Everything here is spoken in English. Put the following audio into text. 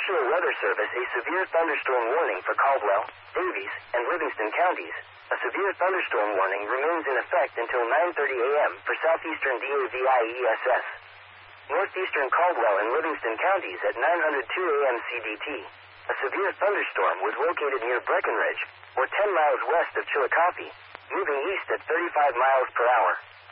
National Weather Service a severe thunderstorm warning for Caldwell, Davies, and Livingston counties. A severe thunderstorm warning remains in effect until 9:30 a.m. for southeastern DAVIESS. Northeastern Caldwell and Livingston counties at 9:02 a.m. CDT. A severe thunderstorm was located near Breckenridge, or 10 miles west of Chillicothe, moving east at 35 miles per hour.